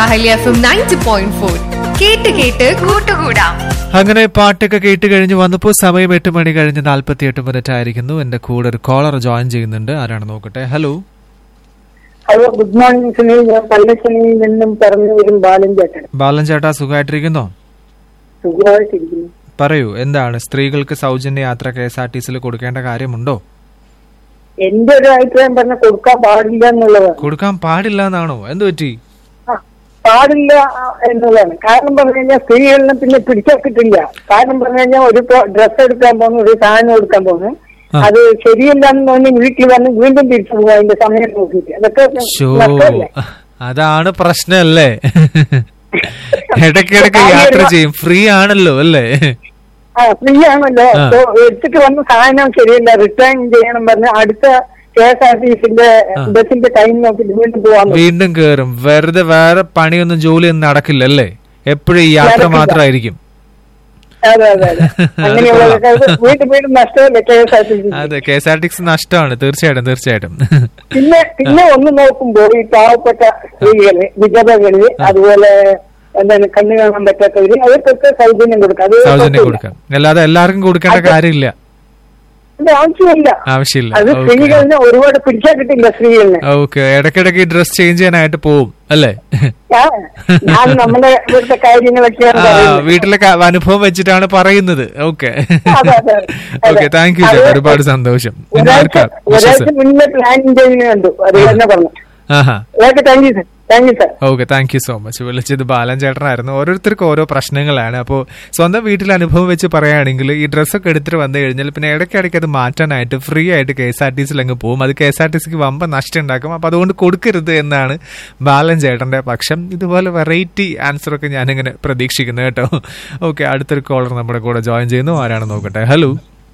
Ahalya FM 90.4 കേട്ട് കേട്ട് കൂട്ടുകൂടാം. അങ്ങനെ പാട്ടൊക്കെ കേട്ട് കഴിഞ്ഞ് വന്നപ്പോൾ സമയം 8 മണി കഴിഞ്ഞ് 48 ആയിരിക്കുന്നു. എന്റെ കൂടെ ഒരു കോളർ ജോയിൻ ചെയ്യുന്നുണ്ട്. ആരാണ് നോക്കട്ടെ. Hello hello, good morning Sunil. ഞാൻ പല്ലശ്ശനിയിൽ നിന്നും പറഞ്ഞു വരും ബാലൻ ചേട്ടൻ. ബാലൻ ചേട്ടാ, സുഖമായിട്ടിരിക്കുന്നോ? സുഖമായിട്ടിരിക്കുന്നു. പറയൂ, എന്താണ് സ്ത്രീകൾക്ക് സൗജന്യ യാത്ര KSRTCയിൽ കൊടുക്കേണ്ട കാര്യമുണ്ടോ? എന്റെ ഒരു അഭിപ്രായം പറഞ്ഞ കൊടുക്കാൻ പാടില്ല എന്നുള്ളതാണ്. കൊടുക്കാൻ പാടില്ല എന്നാണോ? എന്ത് പറ്റി? പാടില്ല എന്നുള്ളതാണ്. കാരണം പറഞ്ഞു കഴിഞ്ഞാൽ സ്ത്രീകളിനെ പിന്നെ പിടിച്ചിട്ടില്ല. കാരണം പറഞ്ഞു കഴിഞ്ഞാൽ ഒരു ഡ്രസ്സ് എടുക്കാൻ പോകുന്നു, ഒരു സാധനം എടുക്കാൻ പോകുന്നു, അത് ശരിയല്ലെന്ന് തോന്നി വീട്ടിൽ വന്ന് വീണ്ടും തിരിച്ചു പോകും അതിന്റെ സമയം നോക്കിയിട്ട്. അതൊക്കെ നഷ്ടമല്ലേ? അതാണ് പ്രശ്നമല്ലേ? ഇടയ്ക്കിടയ്ക്ക് യാത്ര ചെയ്യും, ഫ്രീ ആണല്ലോ അല്ലേ? ഫ്രീ ആണല്ലോ. എടുത്തിട്ട് വന്ന സാധനം ശരിയല്ല, റിട്ടേൺ ചെയ്യണം പറഞ്ഞ് അടുത്ത KSRTCന്റെ ബസിന്റെ ടൈം നോക്കിട്ട് വീണ്ടും പോവാൻ വീണ്ടും കേറും. വെറുതെ വേറെ പണിയൊന്നും ജോലിയൊന്നും നടക്കില്ലല്ലേ? എപ്പോഴും ഈ യാത്ര മാത്രമായിരിക്കും. അതെ അതെ അതെ, അങ്ങനെയുള്ളതൊക്കെ വീണ്ടും വീണ്ടും നഷ്ടമല്ലേ KSRTC? അതെ, KSRTC നഷ്ടമാണ്. തീർച്ചയായിട്ടും തീർച്ചയായിട്ടും. പിന്നെ ഒന്ന് നോക്കുമ്പോൾ ഈ പാവപ്പെട്ട സ്ത്രീകള്, വിധവകള്, അതുപോലെ എന്താണ് കണ്ണു കാണാൻ പറ്റാത്തവര്, അവർക്കൊക്കെ സൗജന്യം കൊടുക്കാം. അല്ലാതെ എല്ലാവർക്കും കൊടുക്കേണ്ട കാര്യമില്ല, ആവശ്യമില്ല. അത് സ്ത്രീകളിനെ ഒരുപാട് പിടിച്ചാൽ കിട്ടില്ല സ്ത്രീകളിനെ. ഓക്കെ, ഇടയ്ക്കിടയ്ക്ക് ഡ്രസ് ചേഞ്ച് ചെയ്യാനായിട്ട് പോവും അല്ലേ? ഞാൻ നമ്മുടെ ഇവിടുത്തെ കാര്യങ്ങളൊക്കെയാണ് വീട്ടിലെ അനുഭവം വെച്ചിട്ടാണ് പറയുന്നത്. ഓക്കെ ഓക്കെ, താങ്ക് യു ചേട്ടാ, ഒരുപാട് സന്തോഷം. ഒരാഴ്ച മുന്നേ പ്ലാനിങ് ചെയ്യുന്നത് കണ്ടു, അത് തന്നെ പറഞ്ഞു. Thank you sir. Okay, thank you so much. വിളിച്ചത് ബാലൻ ചേട്ടനായിരുന്നു. ഓരോരുത്തർക്കും ഓരോ പ്രശ്നങ്ങളാണ്. അപ്പോൾ സ്വന്തം വീട്ടിൽ അനുഭവം വെച്ച് പറയുകയാണെങ്കിൽ ഈ ഡ്രസ്സൊക്കെ എടുത്തിട്ട് വന്നു കഴിഞ്ഞാൽ പിന്നെ ഇടയ്ക്കിടയ്ക്ക് അത് മാറ്റാനായിട്ട് ഫ്രീ ആയിട്ട് KSRTCയിൽ അങ്ങ് പോകും. അത് KSRTCക്ക് വമ്പ നഷ്ടം ഉണ്ടാക്കും. അപ്പോൾ അതുകൊണ്ട് കൊടുക്കരുത് എന്നാണ് ബാലൻ ചേട്ടന്റെ പക്ഷം. ഇതുപോലെ വെറൈറ്റി ആൻസറൊക്കെ ഞാനിങ്ങനെ പ്രതീക്ഷിക്കുന്നു കേട്ടോ. ഓക്കെ, അടുത്തൊരു കോളർ നമ്മുടെ കൂടെ ജോയിൻ ചെയ്യുന്നു. ആരാണ് നോക്കട്ടെ. ഹലോ,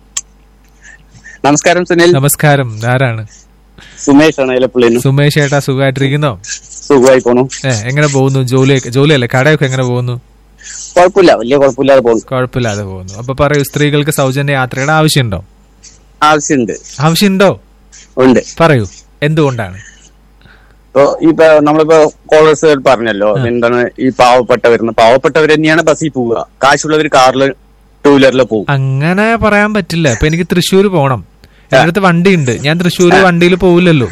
നമസ്കാരം സുനിൽ. നമസ്കാരം. ആരാണ്? സുമേഷ് ആണ്. സുമേഷ് ചേട്ടാ, സുഖമായിട്ടിരിക്കുന്നോ? സുഖമായി പോണു. എങ്ങനെ പോകുന്നു? ജോലിയല്ലേ, കടയൊക്കെ എങ്ങനെ പോകുന്നു? കുഴപ്പമില്ല, വലിയ കുഴപ്പമില്ലാതെ പോകുന്നു. അപ്പൊ പറയൂ, സ്ത്രീകൾക്ക് സൗജന്യ യാത്രയുടെ ആവശ്യമുണ്ടോ? ആവശ്യമുണ്ടോ? ഉണ്ട്. പറയൂ, എന്തുകൊണ്ടാണ്? ഇപ്പൊ നമ്മളിപ്പോ കോളേഴ്സ് പറഞ്ഞല്ലോ, എന്താണ് ഈ പാവപ്പെട്ടവർ തന്നെയാണ് ബസ്സിൽ പോവുക, കാശുള്ളവർ കാറില്, ടൂ വീലറിൽ പോകും. അങ്ങനെ പറയാൻ പറ്റില്ല. ഇപ്പൊ എനിക്ക് തൃശ്ശൂർ പോകണം, എന്റെ അടുത്ത് വണ്ടിയുണ്ട്, ഞാൻ തൃശ്ശൂർ വണ്ടിയിൽ പോവില്ലല്ലോ.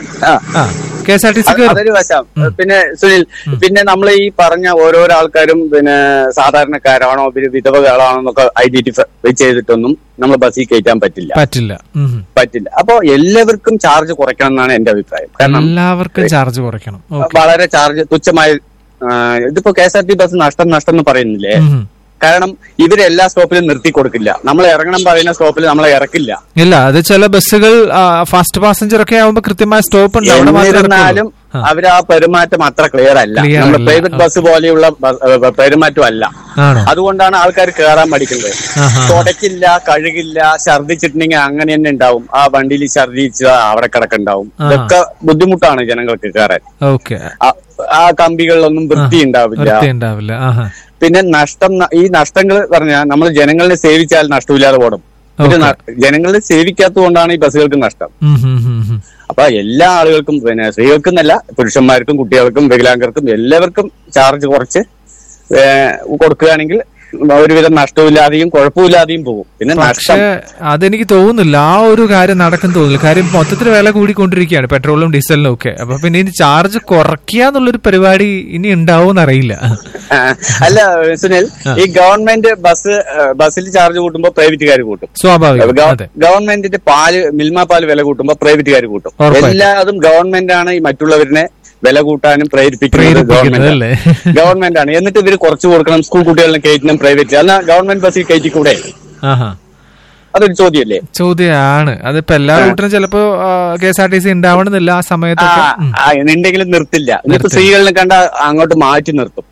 അതൊരു വശം. പിന്നെ സുനിൽ, പിന്നെ നമ്മൾ ഈ പറഞ്ഞ ഓരോരോ ആൾക്കാരും പിന്നെ സാധാരണക്കാരാണോ വിധവകളാണോ എന്നൊക്കെ ഐഡന്റിഫൈ ചെയ്തിട്ടൊന്നും നമ്മൾ ബസ്സിൽ കയറ്റാൻ പറ്റില്ല. അപ്പൊ എല്ലാവർക്കും ചാർജ് കുറയ്ക്കണം എന്നാണ് എന്റെ അഭിപ്രായം. കാരണം എല്ലാവർക്കും ചാർജ് കുറയ്ക്കണം, വളരെ ചാർജ് തുച്ഛമായ. ഇതിപ്പോ KSRTC ബസ് നഷ്ടം എന്ന് പറയുന്നില്ലേ? കാരണം ഇവരെല്ലാ സ്റ്റോപ്പിലും നിർത്തി കൊടുക്കില്ല. നമ്മൾ ഇറങ്ങണം പറയുന്ന സ്റ്റോപ്പിൽ നമ്മളെ ഇറക്കില്ല. ഇല്ല, അത് ചില ബസ്സുകൾ ഫാസ്റ്റ് പാസഞ്ചർ ഒക്കെ ആവുമ്പോ കൃത്യമായ സ്റ്റോപ്പ് ഉണ്ട്. എന്നിരുന്നാലും അവർ ആ പെരുമാറ്റം അത്ര ക്ലിയർ അല്ല. നമ്മുടെ പ്രൈവറ്റ് ബസ് പോലെയുള്ള പെരുമാറ്റം അല്ല. അതുകൊണ്ടാണ് ആൾക്കാർ കയറാൻ പഠിക്കുന്നത്. തുടക്കില്ല, കഴുകില്ല, ഛർദിച്ചിട്ടുണ്ടെങ്കിൽ അങ്ങനെ തന്നെ ഉണ്ടാവും. ആ വണ്ടിയിൽ ഛർദിച്ച് അവിടെ കിടക്കുണ്ടാവും. ഇതൊക്കെ ബുദ്ധിമുട്ടാണ് ജനങ്ങൾക്ക് കയറാൻ. ആ കമ്പികളിലൊന്നും വൃത്തി ഉണ്ടാവില്ല. പിന്നെ ഈ നഷ്ടങ്ങൾ പറഞ്ഞാൽ നമ്മൾ ജനങ്ങളെ സേവിച്ചാൽ നഷ്ടമില്ലാതെ ഓടും. പിന്നെ ജനങ്ങളെ സേവിക്കാത്തത് കൊണ്ടാണ് ഈ ബസ്സുകൾക്ക് നഷ്ടം. അപ്പൊ എല്ലാ ആളുകൾക്കും, പിന്നെ സ്ത്രീകൾക്കെന്നല്ല, പുരുഷന്മാർക്കും കുട്ടികൾക്കും വികലാംഗർക്കും എല്ലാവർക്കും ചാർജ് കുറച്ച് കൊടുക്കുകയാണെങ്കിൽ ഒരുവിധം നഷ്ടമില്ലാതെയും കുഴപ്പമില്ലാതെയും പോകും. പിന്നെ പക്ഷേ അതെനിക്ക് തോന്നുന്നില്ല, ആ ഒരു കാര്യം നടക്കും തോന്നുന്നില്ല. കാര്യം മൊത്തത്തിൽ വില കൂടിക്കൊണ്ടിരിക്കുകയാണ്, പെട്രോളും ഡീസലിനും ഒക്കെ. അപ്പൊ പിന്നെ ഇനി ചാർജ് കുറയ്ക്കുക എന്നുള്ളൊരു പരിപാടി ഇനി ഉണ്ടാവുമെന്ന് അറിയില്ല. അല്ല സുനിൽ, ഈ ഗവൺമെന്റ് ബസ്സിൽ ചാർജ് കൂട്ടുമ്പോ പ്രൈവറ്റുകാർ കൂട്ടും, സ്വാഭാവികം. ഗവൺമെന്റിന്റെ മിൽമ പാല് വില കൂട്ടുമ്പോ പ്രൈവറ്റുകാർ കൂട്ടും. എല്ലാതും ഗവൺമെന്റ് ആണ് ഈ മറ്റുള്ളവരിനെ വില കൂട്ടാനും പ്രേരിപ്പിക്കുന്നത് ഗവൺമെന്റ് ആണ്. എന്നിട്ട് ഇവര് കുറച്ചു കൊടുക്കണം, സ്കൂൾ കുട്ടികളിനെ കയറ്റണം പ്രൈവറ്റ്. എന്നാൽ ഗവൺമെന്റ് ബസ്സിൽ കയറ്റിക്കൂടെ? അതൊരു ചോദ്യമല്ലേ? ചോദ്യമാണ്. അതിപ്പോ എല്ലാ റൂട്ടിനും ചിലപ്പോ KSRTC ഉണ്ടാവണമെന്നില്ല ആ സമയത്തൊക്കെ. ഉണ്ടെങ്കിലും നിർത്തില്ല. ഇന്നിപ്പോ സ്ത്രീകളിനെ കണ്ട അങ്ങോട്ട് മാറ്റി നിർത്തും.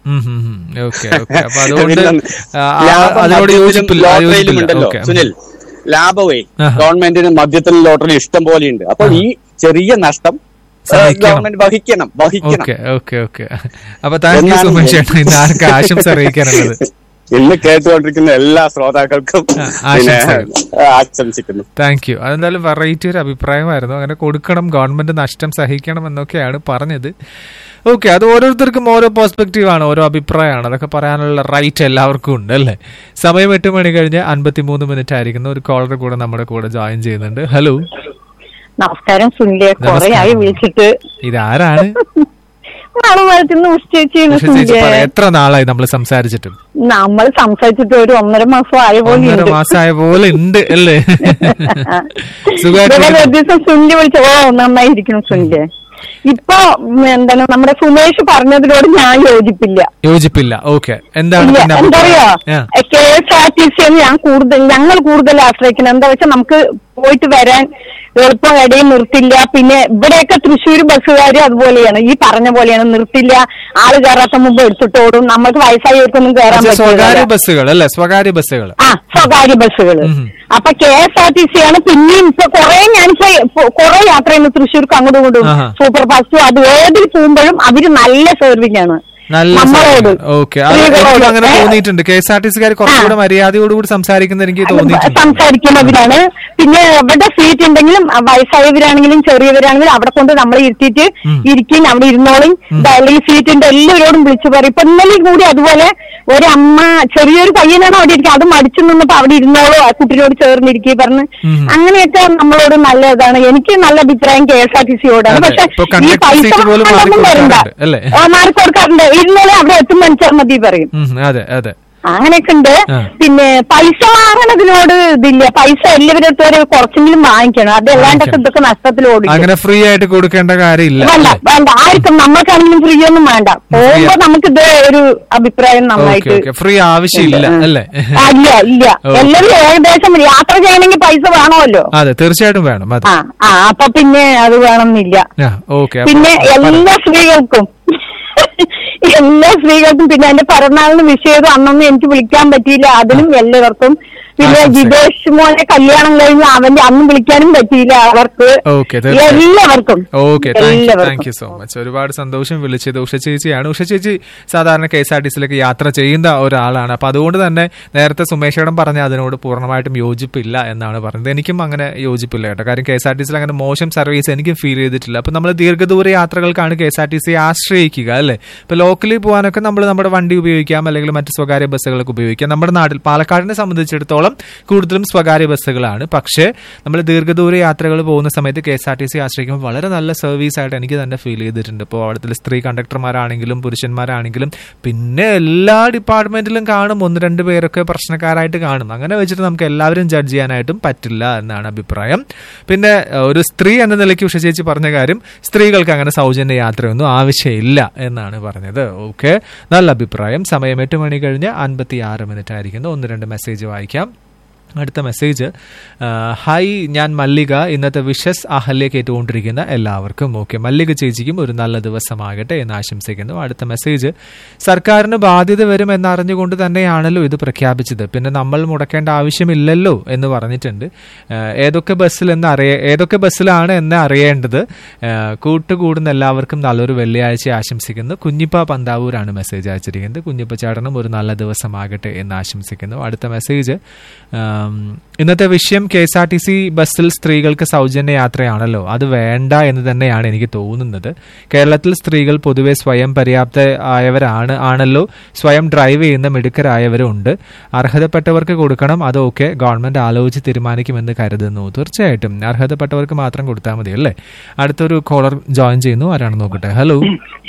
ലോട്ടറിയിലുണ്ടല്ലോ സുനിൽ, ലാഭമേ ഗവൺമെന്റിന് മദ്യത്തിൽ ലോട്ടറി ഇഷ്ടം പോലെയുണ്ട്. അപ്പൊ ഈ ചെറിയ നഷ്ടം ഗവൺമെന്റ് വഹിക്കണം. അപ്പൊ താങ്ക് യു സോ മച്ച് ചേട്ടാ, ഇന്ന് ആർക്ക് ആശംസ അറിയിക്കാനുള്ളത്? ഇന്ന് കേട്ടുകൊണ്ടിരിക്കുന്ന എല്ലാ ശ്രോതാക്കൾക്കും ആശംസിക്കുന്നു. Thank you. അതെന്തായാലും വെറൈറ്റി ഒരു അഭിപ്രായമായിരുന്നു. അങ്ങനെ കൊടുക്കണം, ഗവൺമെന്റ് നഷ്ടം സഹിക്കണം എന്നൊക്കെയാണ് പറഞ്ഞത്. ഓക്കെ, അത് ഓരോരുത്തർക്കും ഓരോ പെർസ്പെക്റ്റീവ് ആണ്, ഓരോ അഭിപ്രായമാണ്. അതൊക്കെ പറയാനുള്ള റൈറ്റ് എല്ലാവർക്കും ഉണ്ട് അല്ലേ. സമയം 8 മണി കഴിഞ്ഞ് 53 മിനിറ്റ് ആയിരിക്കുന്നു. ഒരു കോളർ കൂടെ നമ്മുടെ കൂടെ ജോയിൻ ചെയ്യുന്നുണ്ട്. ഹലോ, നമസ്കാരം സുനിലെ, കൊറേയായി വിളിച്ചിട്ട്. ഇതാരാണ്? എത്ര നാളായി നമ്മൾ സംസാരിച്ചിട്ട്? നമ്മൾ സംസാരിച്ചിട്ട് ഒരു 1.5 മാസം ആയ പോലെ ഉണ്ട് അല്ലേ? ദിവസം സുനില് വിളിച്ചു. ഓ, നന്നായിരിക്കണം സുനിലെ. ഇപ്പൊ എന്താണ് നമ്മുടെ സുമേഷ് പറഞ്ഞതിനോട് ഞാൻ യോജിപ്പില്ല. ഓക്കെ, എന്താണ്? എന്തറിയോ, KSRTC ഞങ്ങൾ കൂടുതൽ ആശ്രയിക്കുന്നത് എന്താ വെച്ചാൽ നമുക്ക് പോയിട്ട് വരാൻ എളുപ്പം ഇടയിൽ നിർത്തില്ല. പിന്നെ ഇവിടെയൊക്കെ തൃശ്ശൂർ ബസ്സുകാര് അതുപോലെയാണ്, ഈ പറഞ്ഞ പോലെയാണ്, നിർത്തില്ല. ആള് കയറാത്ത മുമ്പ് എടുത്തിട്ടോടും. നമുക്ക് വയസ്സായവർക്കൊന്നും കയറാൻ പറ്റില്ല. സ്വകാര്യ ബസ്സുകൾ. സ്വകാര്യ ബസ്സുകൾ. അപ്പൊ KSRTC ആണ് പിന്നെയും. ഇപ്പൊ കുറെ യാത്ര ചെയ്യുന്നു തൃശ്ശൂർക്ക് അങ്ങോട്ടും ഇങ്ങോട്ടും. സൂപ്പർ ഫാസ്റ്റും അത് ഏതിൽ പോകുമ്പോഴും അവര് നല്ല സർവീസ് ആണ് നമ്മളോട്. അങ്ങനെ തോന്നിയിട്ടുണ്ട്. KSRTCക്കാർ കുറച്ചുകൂടെ മര്യാദയോടുകൂടി സംസാരിക്കുന്നവരാണ്. പിന്നെ എവിടെ സീറ്റ് ഉണ്ടെങ്കിലും വയസ്സായവരാണെങ്കിലും ചെറിയവരാണെങ്കിലും അവിടെ കൊണ്ട് നമ്മളെ ഇരുത്തിയിട്ട് ഇരിക്കും, അവിടെ ഇരുന്നോളും. അല്ലെങ്കിൽ സീറ്റിന്റെ എല്ലാവരോടും വിളിച്ചു പറയും. ഇപ്പൊ ഇന്നലെയും കൂടി അതുപോലെ ഒരമ്മ ചെറിയൊരു പയ്യനാണ് അവിടെ ഇരിക്കുക, അത് മടിച്ചു നിന്നപ്പോ അവിടെ ഇരുന്നോളൂ, ആ കുട്ടിയോട് ചേർന്നിരിക്കുക പറഞ്ഞ്. അങ്ങനെയൊക്കെ നമ്മളോട് നല്ല ഇതാണ്. എനിക്ക് നല്ല അഭിപ്രായം KSRTCയോടാണ്. പക്ഷെ ഈ പൈസ വരണ്ട, മാർക്ക് കൊടുക്കാറുണ്ട്. ഇരുന്നോളെ അവിടെ എത്തും മനസ്സിലാൽ മതി പറയും. അങ്ങനെയൊക്കെ ഉണ്ട്. പിന്നെ പൈസ വാങ്ങണതിനോട് ഇതില്ല. പൈസ എല്ലാവരും കുറച്ചെങ്കിലും വാങ്ങിക്കണം. അത് അല്ലാണ്ടൊക്കെ ഇതൊക്കെ നഷ്ടത്തിലോടും. അങ്ങനെ ഫ്രീ ആയിട്ട് കൊടുക്കേണ്ട കാര്യമില്ല. വേണ്ട ആർക്കും. നമ്മൾക്കാണെങ്കിലും ഫ്രീ ഒന്നും വേണ്ട. പോകുമ്പോ നമുക്ക് ഇത് ഒരു അഭിപ്രായം നന്നായിട്ട് ഫ്രീ ആവശ്യമില്ല അല്ലേ? ഇല്ല. എല്ലാവരും ഏകദേശം യാത്ര ചെയ്യണമെങ്കിൽ പൈസ വേണമല്ലോ. അതെ, തീർച്ചയായിട്ടും വേണം. അപ്പൊ പിന്നെ അത് വേണമെന്നില്ല. പിന്നെ എല്ലാ സ്ത്രീകൾക്കും പിന്നെ എന്റെ പിറന്നാളിന് വിഷയം അന്നൊന്നും എനിക്ക് വിളിക്കാൻ പറ്റിയില്ല. അതിനും എല്ലാവർക്കും. പിന്നെ ജിതേഷ് മോനെ കല്യാണം കഴിഞ്ഞ് അവന്റെ അന്നും വിളിക്കാനും പറ്റിയില്ല. അവർക്ക് എല്ലാവർക്കും. Thank you so much. ഒരുപാട് സന്തോഷം വിളിച്ചത് ഉഷ ചേച്ചിയാണ്. ഉഷ ചേച്ചി സാധാരണ KSRTCയിലേക്ക് യാത്ര ചെയ്യുന്ന ഒരാളാണ്. അപ്പൊ അതുകൊണ്ട് തന്നെ നേരത്തെ സുമേഷേടം പറഞ്ഞ അതിനോട് പൂർണ്ണമായിട്ടും യോജിപ്പില്ല എന്നാണ് പറഞ്ഞത്. എനിക്കും അങ്ങനെ യോജിപ്പില്ല കേട്ടോ. കാര്യം KSRTCയിൽ അങ്ങനെ മോശം സർവീസ് എനിക്ക് ഫീൽ ചെയ്തിട്ടില്ല. അപ്പൊ നമ്മൾ ദീർഘദൂര യാത്രകൾക്കാണ് KSRTCയെ ആശ്രയിക്കുക അല്ലേ. ഇപ്പൊ ലോക്കലി പോകാനൊക്കെ നമ്മൾ നമ്മുടെ വണ്ടി ഉപയോഗിക്കാം, അല്ലെങ്കിൽ മറ്റ് സ്വകാര്യ ബസ്സുകളൊക്കെ ഉപയോഗിക്കാം. നമ്മുടെ നാട്ടിൽ പാലക്കാടിനെ സംബന്ധിച്ചിടത്തോളം കൂടുതലും സ്വകാര്യ ബസ്സുകളാണ്. പക്ഷേ നമ്മൾ ദീർഘദൂര യാത്രകൾ പോകുന്ന സമയത്ത് KSRTC ആശ്രയിക്കുമ്പോൾ വളരെ നല്ല സർവീസ് ആയിട്ട് എനിക്ക് തന്നെ ഫീൽ ചെയ്തിട്ടുണ്ട്. ഇപ്പോൾ അവിടുത്തെ സ്ത്രീ കണ്ടക്ടർമാരാണെങ്കിലും പുരുഷന്മാരാണെങ്കിലും പിന്നെ എല്ലാ ഡിപ്പാർട്ട്മെന്റിലും കാണും 1-2 പേരൊക്കെ പ്രശ്നക്കാരായിട്ട് കാണും. അങ്ങനെ വെച്ചിട്ട് നമുക്ക് എല്ലാവരും ജഡ്ജ് ചെയ്യാനായിട്ടും പറ്റില്ല എന്നാണ് അഭിപ്രായം. പിന്നെ ഒരു സ്ത്രീ എന്ന നിലയ്ക്ക് ഉഷ ചേച്ചി പറഞ്ഞ കാര്യം, സ്ത്രീകൾക്ക് അങ്ങനെ സൗജന്യ യാത്രയൊന്നും ആവശ്യമില്ല എന്നാണ് പറഞ്ഞത്. ഓക്കെ, നല്ല അഭിപ്രായം. സമയം 8 മണി കഴിഞ്ഞ് 56 മിനിറ്റ് ആയിരിക്കുന്നു. 1-2 മെസ്സേജ് വായിക്കാം. അടുത്ത മെസ്സേജ്, ഹായ്, ഞാൻ മല്ലിക. ഇന്നത്തെ വിഷസ് അഹല്യ കേട്ടുകൊണ്ടിരിക്കുന്ന എല്ലാവർക്കും. ഓക്കെ, മല്ലിക ചേച്ചിക്കും ഒരു നല്ല ദിവസമാകട്ടെ എന്ന് ആശംസിക്കുന്നു. അടുത്ത മെസ്സേജ്, സർക്കാരിന് ബാധ്യത വരും എന്നറിഞ്ഞുകൊണ്ട് തന്നെയാണല്ലോ ഇത് പ്രഖ്യാപിച്ചത്, പിന്നെ നമ്മൾ മുടക്കേണ്ട ആവശ്യമില്ലല്ലോ എന്ന് പറഞ്ഞിട്ടുണ്ട്. ഏതൊക്കെ ബസ്സിലാണ് എന്ന് അറിയേണ്ടത്. കൂട്ടുകൂടുന്ന എല്ലാവർക്കും നല്ലൊരു വെള്ളിയാഴ്ച ആശംസിക്കുന്നു. കുഞ്ഞിപ്പ പന്താവൂരാണ് മെസ്സേജ് അയച്ചിരിക്കുന്നത്. കുഞ്ഞിപ്പ ചേട്ടനും ഒരു നല്ല ദിവസമാകട്ടെ എന്ന് ആശംസിക്കുന്നു. അടുത്ത മെസ്സേജ്, ഇന്നത്തെ വിഷയം KSRTC ബസ്സിൽ സ്ത്രീകൾക്ക് സൗജന്യ യാത്രയാണല്ലോ, അത് വേണ്ട എന്ന് തന്നെയാണ് എനിക്ക് തോന്നുന്നത്. കേരളത്തിൽ സ്ത്രീകൾ പൊതുവെ സ്വയം പര്യാപ്തമായവരാണല്ലോ. സ്വയം ഡ്രൈവ് ചെയ്യുന്ന മിടുക്കരായവരും ഉണ്ട്. അർഹതപ്പെട്ടവർക്ക് കൊടുക്കണം. അതൊക്കെ ഗവൺമെന്റ് ആലോചിച്ച് തീരുമാനിക്കുമെന്ന് കരുതുന്നു. തീർച്ചയായിട്ടും അർഹതപ്പെട്ടവർക്ക് മാത്രം കൊടുത്താൽ മതി അല്ലേ. അടുത്തൊരു കോളർ ജോയിൻ ചെയ്യുന്നു. ആരാണ് നോക്കട്ടെ. Hello,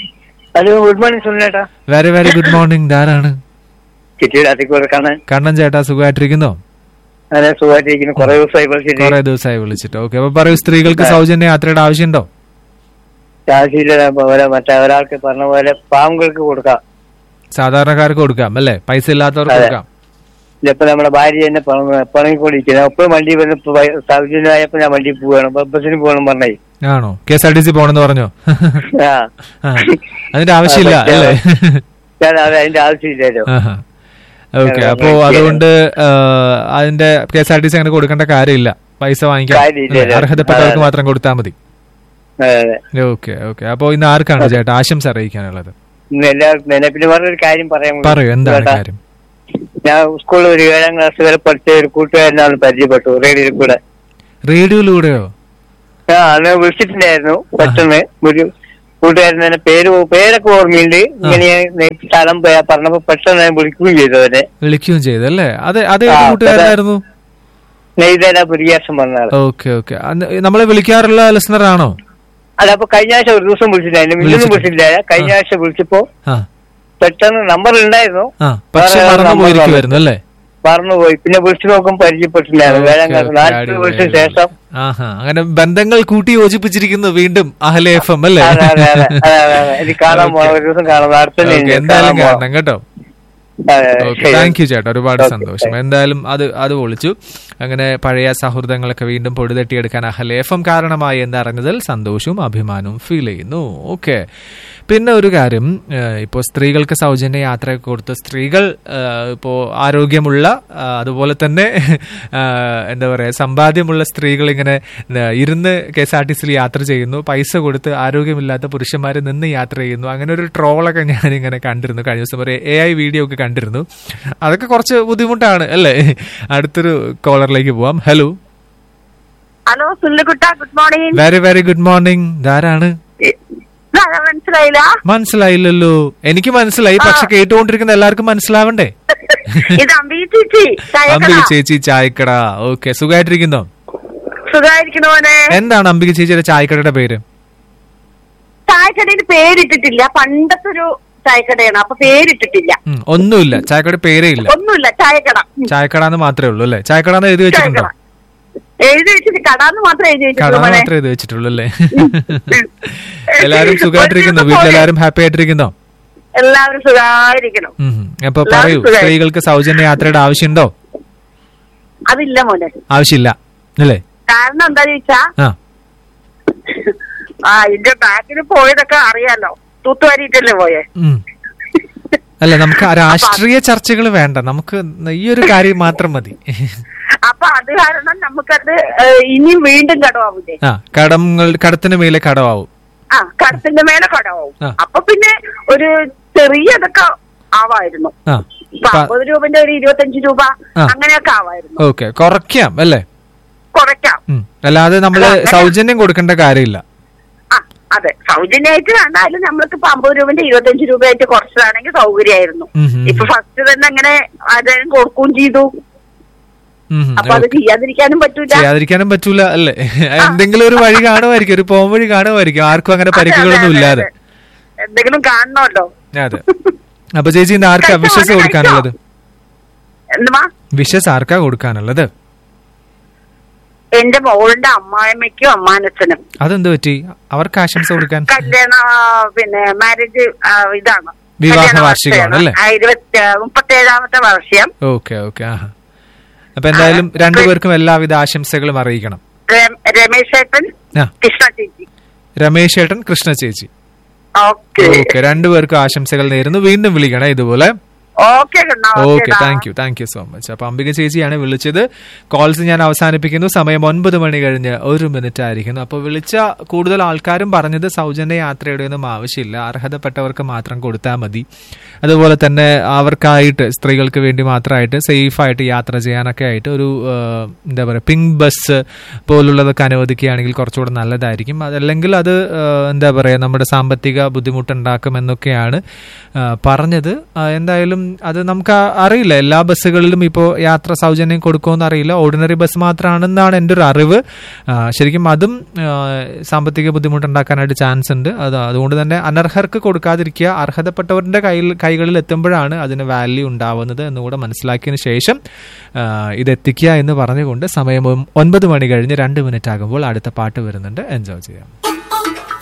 good morning. Very very good morning. ആരാണ്? കണ്ണൻ ചേട്ടാ, സുഖമായിട്ടിരിക്കുന്നോ? കുറെ ദിവസമായി വിളിച്ചിട്ട്. ഓക്കെ, അപ്പൊ പറയൂ, സ്ത്രീകൾക്ക് സൗജന്യ യാത്രയുടെ ആവശ്യമുണ്ടോ? മറ്റൊരാൾക്ക് പറഞ്ഞ പോലെ പാവങ്ങൾക്ക് കൊടുക്കാം, സാധാരണക്കാർക്ക് കൊടുക്കാം അല്ലേ, പൈസ ഇല്ലാത്തവർക്ക് കൊടുക്കാം. ഇപ്പൊ നമ്മുടെ ഭാര്യ തന്നെ പണങ്ങിക്കൊണ്ടിരിക്കുന്നത്. ഒപ്പം വണ്ടി സൗജന്യമായപ്പോ ഞാൻ വണ്ടി പോവാണ്, ബസ്സിന് പോകണം പറഞ്ഞേ. ആണോ? KSRTC പോണെന്ന് പറഞ്ഞോ? അതിന്റെ ആവശ്യമില്ല അല്ലേ? അതിന്റെ ആവശ്യമില്ലല്ലോ. ഓക്കെ, അപ്പോ അതുകൊണ്ട് അതിന്റെ KSRTC അങ്ങനെ കൊടുക്കേണ്ട കാര്യമില്ല, പൈസ വാങ്ങിക്കാൻ അർഹതപ്പെട്ടവർക്ക് മാത്രം കൊടുത്താൽ മതി. ഓക്കെ ഓക്കെ, അപ്പോ ഇന്ന് ആർക്കാണ് ചേട്ടാ ആശംസ അറിയിക്കാനുള്ളത്? പറയൂ, എന്താണ് കാര്യം? ഞാൻ സ്കൂളിൽ ഒരു 7ാം ക്ലാസ് വരെ പഠിച്ച ഒരു കൂട്ടുകാരനാണ് പരിചയപ്പെട്ടു റേഡിയോയിലൂടെയോ? റേഡിയോയിലൂടെയോ? അന്ന് വിളിച്ചിട്ടുണ്ടായിരുന്നു. പെട്ടെന്ന് ഒരു കൂട്ടുകാരൻ തന്നെ പേരൊക്കെ ഓർമ്മയുണ്ട്. ഇങ്ങനെ സ്ഥലം പറഞ്ഞപ്പോ പെട്ടെന്ന് ഞാൻ വിളിക്കുകയും ചെയ്തു. അവരെ വിളിക്കുകയും ചെയ്തല്ലേ? അത് കൂട്ടുകാരനായിരുന്നു? നെയ്തല പുരിയാസം പറഞ്ഞാൽ. Okay okay. നമ്മളെ വിളിക്കാറുള്ള ലിസണർ ആണോ? അല്ല, അപ്പൊ കഴിഞ്ഞ ആഴ്ച ഒരു ദിവസം വിളിച്ചിട്ടുണ്ടായിരുന്നു, ഇന്നൊന്നും വിളിച്ചില്ല. കഴിഞ്ഞ ആഴ്ച വിളിച്ചപ്പോ പെട്ടെന്ന് നമ്പർ ഉണ്ടായിരുന്നു, മറന്നുപോയി. പിന്നെ വിളിച്ചു നോക്കും പരിചയപ്പെട്ടില്ലായിരുന്നു. 4 വർഷം ശേഷം അങ്ങനെ ബന്ധങ്ങൾ കൂട്ടി യോജിപ്പിച്ചിരിക്കുന്നു വീണ്ടും അഹ്ലെ FM അല്ലേ? എനിക്ക് കാണാൻ പോകണം, ഒരു ദിവസം കാണാം. എന്തായാലും കാണണം കേട്ടോ. താങ്ക് യു ചേട്ടാ, ഒരുപാട് സന്തോഷം. എന്തായാലും അത് വിളിച്ചു. അങ്ങനെ പഴയ സൗഹൃദങ്ങളൊക്കെ വീണ്ടും പൊടിതട്ടിയെടുക്കാൻ അഹ്ലെ FM കാരണമായി എന്നറിഞ്ഞതിൽ സന്തോഷവും അഭിമാനവും ഫീൽ ചെയ്യുന്നു. ഓക്കെ. പിന്നെ ഒരു കാര്യം, ഇപ്പോൾ സ്ത്രീകൾക്ക് സൗജന്യ യാത്രയൊക്കെ കൊടുത്ത് സ്ത്രീകൾ ഇപ്പോൾ ആരോഗ്യമുള്ള അതുപോലെ തന്നെ എന്താ പറയുക സമ്പാദ്യമുള്ള സ്ത്രീകൾ ഇങ്ങനെ ഇരുന്ന് KSRTCയിൽ യാത്ര ചെയ്യുന്നു, പൈസ കൊടുത്ത് ആരോഗ്യമില്ലാത്ത പുരുഷന്മാർ നിന്ന് യാത്ര ചെയ്യുന്നു. അങ്ങനെ ഒരു ട്രോളൊക്കെ ഞാനിങ്ങനെ കണ്ടിരുന്നു കഴിഞ്ഞ ദിവസം. ഒരു AI വീഡിയോ ഒക്കെ കണ്ടിരുന്നു. അതൊക്കെ കുറച്ച് ബുദ്ധിമുട്ടാണ് അല്ലേ? അടുത്തൊരു കോളറിലേക്ക് പോവാം. Hello സുല്ലുകുട്ട, good morning. Very very good morning. ധാരാണ്? മനസ്സിലായില്ലല്ലോ. എനിക്ക് മനസ്സിലായി, പക്ഷെ കേട്ടുകൊണ്ടിരിക്കുന്ന എല്ലാവർക്കും മനസ്സിലാവണ്ടേ? അംബിക ചേച്ചി ചായക്കട. ഓക്കെ, സുഖമായിട്ടിരിക്കുന്നോ? എന്താണ് അംബിക ചേച്ചിയുടെ ചായക്കടയുടെ പേര്? ചായക്കടയുടെ പേരിട്ടിട്ടില്ല, പണ്ടത്തെ ഒരു ചായക്കടയാണ്, അപ്പൊ പേരിട്ടിട്ടില്ല. ഒന്നുമില്ല, ചായക്കട പേരേ ഇല്ല. ഒന്നുമില്ല, ചായക്കട എന്ന് മാത്രമേ ഉള്ളൂ അല്ലേ? ചായക്കട എഴുതി വെച്ചിട്ടുണ്ടോ? എഴുതി വെച്ചിട്ട് കടാന്ന് മാത്രമേ എഴുതി വെച്ചിട്ടുള്ളൂ അല്ലേ? എല്ലാരും സുഖമായിട്ടിരിക്കുന്നു? വീട്ടിലെല്ലാരും ഹാപ്പി ആയിട്ടിരിക്കുന്നോ? എല്ലാവരും സുഖമായിരിക്കണം. അപ്പൊ പറയൂ, സ്ത്രീകൾക്ക് സൗജന്യ യാത്രയുടെ ആവശ്യമുണ്ടോ? അതില്ല മോനെ, ആവശ്യമില്ല അല്ലേ? കാരണം എന്താ ചോദിച്ചാ, ഇതിന്റെ ബാക്കിന് പോയതൊക്കെ അറിയാലോ, തൂത്തുവാരിട്ടല്ലേ പോയേ. അല്ല, നമുക്ക് രാഷ്ട്രീയ ചർച്ചകൾ വേണ്ട, നമുക്ക് ഈ ഒരു കാര്യം മാത്രം മതി. അപ്പൊ അത് കാരണം നമുക്കത് ഇനി വീണ്ടും കടമാവൂലേ? കടത്തിന് മേലെ കടമാവും. കടത്തിന്റെ മേലെ കടമാവും. അപ്പൊ പിന്നെ ഒരു ചെറിയതൊക്കെ ആവായിരുന്നു. 50 രൂപന്റെ ഒരു 25 രൂപ അങ്ങനെയൊക്കെ ആവായിരുന്നു. ഓക്കെ, കുറയ്ക്കാം അല്ലേ? കുറയ്ക്കാം. അല്ലാതെ നമ്മള് സൗജന്യം കൊടുക്കേണ്ട കാര്യമില്ല. അതെ, സൗജന്യമായിട്ട് വേണ്ടാലും നമ്മൾക്ക് 50 രൂപന്റെ 25 രൂപയായിട്ട് കുറച്ചതാണെങ്കിൽ സൗകര്യമായിരുന്നു. ഇപ്പൊ ഫസ്റ്റ് തന്നെ അങ്ങനെ ആരും കൊടുക്കുകയും ചെയ്തു. അപ്പൊ അത് ചെയ്യാതിരിക്കാനും പറ്റൂല അല്ലേ? എന്തെങ്കിലും ഒരു വഴി കാണുമായിരിക്കും, ഒരു പോം വഴി കാണുമായിരിക്കും, ആർക്കും അങ്ങനെ പരിക്കുകളൊന്നും ഇല്ലാതെ. എന്തെങ്കിലും കാണണമല്ലോ. അതെ. അപ്പൊ ചേച്ചി ഇന്ന് ആർക്കാ വിഷസ് കൊടുക്കാനുള്ളത്? വിഷസ് ആർക്കാ കൊടുക്കാനുള്ളത്? എന്റെ മോളുടെ അമ്മായിമ്മയ്ക്കും അമ്മാനച്ഛനും. അതെന്ത് പറ്റി? അവർക്ക് ആശംസ കൊടുക്കാൻ? കല്യാണ പിന്നെ മാരേജ് ഇതാണ്, വിവാഹ വാർഷികമാണ് അല്ലേ? 37ാമത്തെ വർഷം. Okay okay. അപ്പൊ എന്തായാലും രണ്ടുപേർക്കും എല്ലാവിധ ആശംസകളും അറിയിക്കണം. രമേശ് ഏട്ടൻ, കൃഷ്ണ ചേച്ചി. രമേശ് ഏട്ടൻ, കൃഷ്ണ ചേച്ചി. ഓക്കെ, രണ്ടുപേർക്കും ആശംസകൾ നേരുന്നു. വീണ്ടും വിളിക്കണം ഇതുപോലെ. Okay, thank you so much. അപ്പൊ അംബിക ചേച്ചിയാണ് വിളിച്ചത്. കോൾസ് ഞാൻ അവസാനിപ്പിക്കുന്നു. സമയം 9 മണി കഴിഞ്ഞ് 1 മിനിറ്റ് ആയിരിക്കുന്നു. അപ്പൊ വിളിച്ച കൂടുതൽ ആൾക്കാരും പറഞ്ഞത് സൗജന്യ യാത്രയുടെ ഒന്നും ആവശ്യമില്ല, അർഹതപ്പെട്ടവർക്ക് മാത്രം കൊടുത്താൽ മതി. അതുപോലെ തന്നെ അവർക്കായിട്ട്, സ്ത്രീകൾക്ക് വേണ്ടി മാത്രമായിട്ട് സേഫായിട്ട് യാത്ര ചെയ്യാനൊക്കെ ആയിട്ട് ഒരു എന്താ പറയുക, പിങ്ക് ബസ് പോലുള്ളതൊക്കെ അനുവദിക്കുകയാണെങ്കിൽ കുറച്ചുകൂടെ നല്ലതായിരിക്കും. അതല്ലെങ്കിൽ അത് എന്താ പറയുക, നമ്മുടെ സാമ്പത്തിക ബുദ്ധിമുട്ടുണ്ടാക്കുമെന്നൊക്കെയാണ് പറഞ്ഞത്. എന്തായാലും അത് നമുക്ക് അറിയില്ല, എല്ലാ ബസ്സുകളിലും ഇപ്പോൾ യാത്ര സൗജന്യം കൊടുക്കുമെന്ന് അറിയില്ല. ഓർഡിനറി ബസ് മാത്രമാണെന്നാണ് എൻ്റെ ഒരു അറിവ്. ശരിക്കും അതും സാമ്പത്തിക ബുദ്ധിമുട്ടുണ്ടാക്കാനായിട്ട് ചാൻസ് ഉണ്ട്. അതുകൊണ്ട് തന്നെ അനർഹർക്ക് കൊടുക്കാതിരിക്കുക, അർഹതപ്പെട്ടവരുടെ കൈകളിൽ എത്തുമ്പോഴാണ് അതിന് വാല്യൂ ഉണ്ടാവുന്നത് എന്നുകൂടെ മനസ്സിലാക്കിയതിന് ശേഷം ഇതെത്തിക്കുക എന്ന് പറഞ്ഞുകൊണ്ട് സമയം 9 മണി കഴിഞ്ഞ് 2 മിനിറ്റ് ആകുമ്പോൾ അടുത്ത പാട്ട് വരുന്നുണ്ട്. എൻജോയ് ചെയ്യാം.